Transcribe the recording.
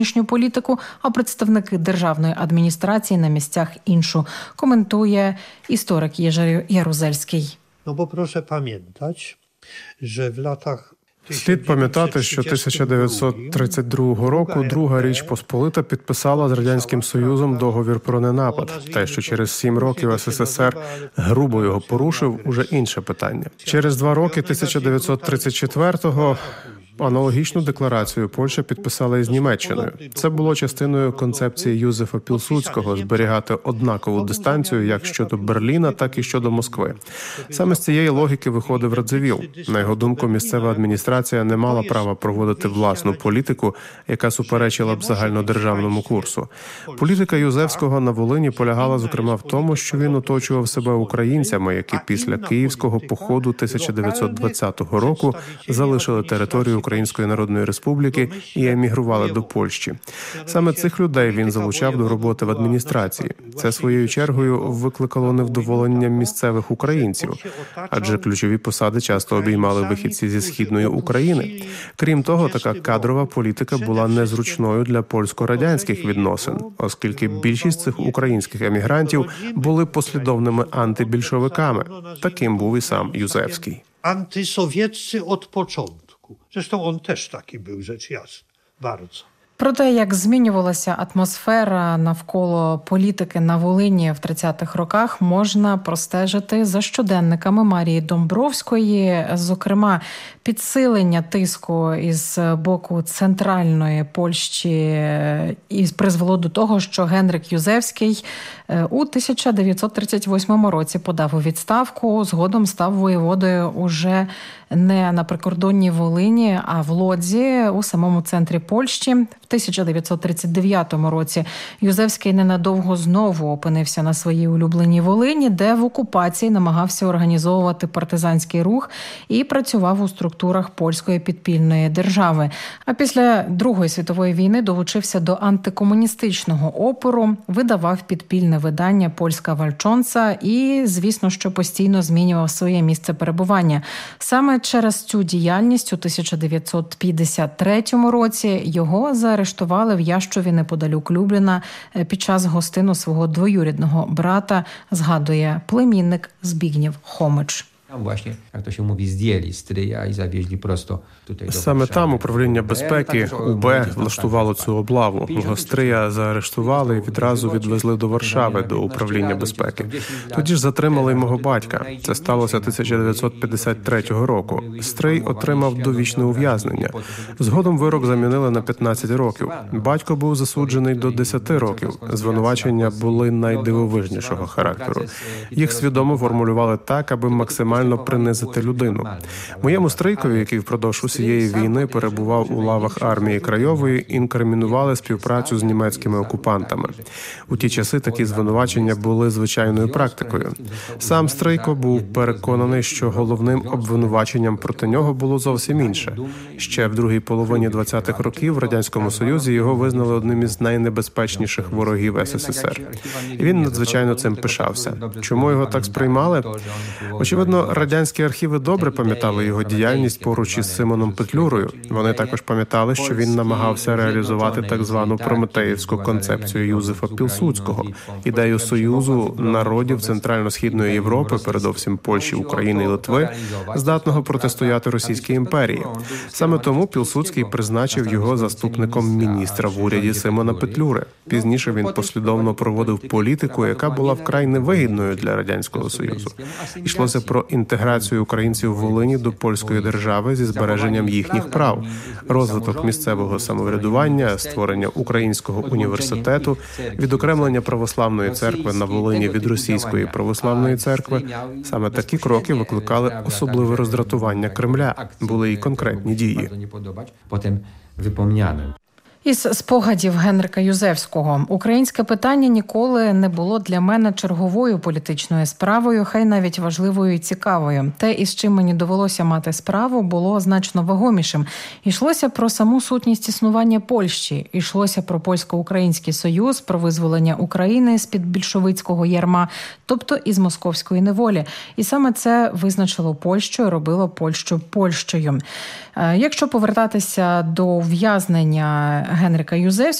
зовнішню політику, а представники державної адміністрації на місцях іншу, коментує історик Єжи Ярузельський. Бо прошу пам'ятати, що в латах Слід пам'ятати, що 1932 року Друга Річ Посполита підписала з Радянським Союзом договір про ненапад. Те, що через 7 років СССР грубо його порушив, уже інше питання. Через 2 роки 1934-го аналогічну декларацію Польща підписала із Німеччиною. Це було частиною концепції Юзефа Пілсудського зберігати однакову дистанцію як щодо Берліна, так і щодо Москви. Саме з цієї логіки виходив Радзивіл. На його думку, місцева адміністрація не мала права проводити власну політику, яка суперечила б загальнодержавному курсу. Політика Юзевського на Волині полягала, зокрема, в тому, що він оточував себе українцями, які після Київського походу 1920 року залишили територію Української Народної Республіки і емігрували до Польщі. Саме цих людей він залучав до роботи в адміністрації. Це своєю чергою викликало невдоволення місцевих українців, адже ключові посади часто обіймали вихідці зі Східної України. Крім того, така кадрова політика була незручною для польсько-радянських відносин, оскільки більшість цих українських емігрантів були послідовними антибільшовиками. Таким був і сам Юзевський. Антисовєтці від початку. Zresztą on też taki był, rzecz jasna. Bardzo. Про те, як змінювалася атмосфера навколо політики на Волині в 30-х роках, можна простежити за щоденниками Марії Домбровської. Зокрема, підсилення тиску із боку центральної Польщі і призвело до того, що Генрик Юзевський у 1938 році подав у відставку, згодом став воєводою уже не на прикордонній Волині, а в Лодзі, у самому центрі Польщі. В 1939 році Юзевський ненадовго знову опинився на своїй улюбленій Волині, де в окупації намагався організовувати партизанський рух і працював у структурах польської підпільної держави. А після Другої світової війни долучився до антикомуністичного опору, видавав підпільне видання «Польська Вальчонца» і, звісно, що постійно змінював своє місце перебування. Саме через цю діяльність у 1953 році його заарештували в Ящові неподалік Любліна під час гостину свого двоюрідного брата, згадує племінник Збігнєв Хомич. Саме там управління безпеки УБ влаштувало цю облаву. Гострия заарештували і відразу відвезли до Варшави, до управління безпеки. Тоді ж затримали й мого батька. Це сталося 1953 року. Стрий отримав довічне ув'язнення. Згодом вирок замінили на 15 років. Батько був засуджений до 10 років. Звинувачення були найдивовижнішого характеру. Їх свідомо формулювали так, аби максимально принизити людину. Моєму стрийкові, який впродовж усієї війни перебував у лавах армії Крайової, інкримінували співпрацю з німецькими окупантами. У ті часи такі звинувачення були звичайною практикою. Сам Стрийко був переконаний, що головним обвинуваченням проти нього було зовсім інше. Ще в другій половині 20-х років в Радянському Союзі його визнали одним із найнебезпечніших ворогів СССР. І він надзвичайно цим пишався. Чому його так сприймали? Очевидно, радянські архіви добре пам'ятали його діяльність поруч із Симоном Петлюрою. Вони також пам'ятали, що він намагався реалізувати так звану прометеївську концепцію Юзефа Пілсудського, ідею союзу народів Центрально-Східної Європи, передовсім Польщі, України і Литви, здатного протистояти Російській імперії. Саме тому Пілсудський призначив його заступником міністра в уряді Симона Петлюри. Пізніше він послідовно проводив політику, яка була вкрай невигідною для Радянського Союзу. Йшлося про інтеграцію українців в Волині до польської держави зі збереженням їхніх прав, розвиток місцевого самоврядування, створення українського університету, відокремлення православної церкви на Волині від російської православної церкви. Саме такі кроки викликали особливе роздратування Кремля. Були і конкретні дії. Із спогадів Генрика Юзевського. Українське питання ніколи не було для мене черговою політичною справою, хай навіть важливою і цікавою. Те, із чим мені довелося мати справу, було значно вагомішим. Йшлося про саму сутність існування Польщі, йшлося про Польсько-Український союз, про визволення України з-під більшовицького ярма, тобто із московської неволі. І саме це визначило Польщу і робило Польщу Польщею. Якщо повертатися до ув'язнення Генрика Юзевського.